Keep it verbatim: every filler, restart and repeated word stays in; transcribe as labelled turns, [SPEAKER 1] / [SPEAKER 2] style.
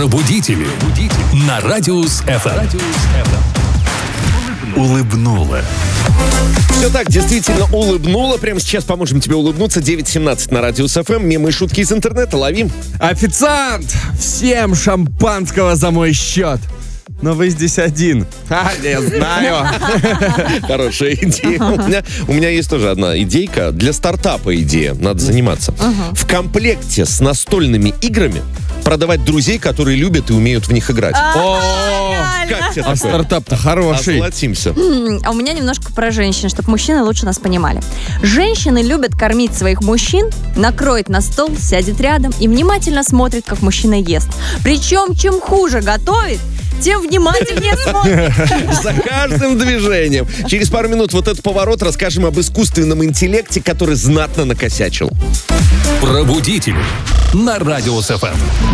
[SPEAKER 1] Пробудители. На Радиус эф эм. Улыбнула.
[SPEAKER 2] Все так, действительно улыбнула. Прямо сейчас поможем тебе улыбнуться. девять семнадцать на Радиус эф эм. Мемы и шутки из интернета. Ловим.
[SPEAKER 3] Официант! Всем шампанского за мой счет. Но вы здесь один. А, я знаю.
[SPEAKER 2] Хорошая идея. У меня, у меня есть тоже одна идейка. Для стартапа идея. Надо заниматься. В комплекте с настольными играми продавать друзей, которые любят и умеют в них играть.
[SPEAKER 3] О,
[SPEAKER 2] Как тебе
[SPEAKER 3] а
[SPEAKER 2] такое?
[SPEAKER 3] стартап-то хороший.
[SPEAKER 2] Озолотимся.
[SPEAKER 4] А у меня немножко про женщин, чтобы мужчины лучше нас понимали. Женщины любят кормить своих мужчин, накроет на стол, сядет рядом и внимательно смотрит, как мужчина ест. Причем, чем хуже готовит, тем внимательнее смотрит.
[SPEAKER 2] За каждым движением. Через пару минут вот этот поворот расскажем об искусственном интеллекте, который знатно накосячил.
[SPEAKER 1] Пробудители. На Радиус эф эм.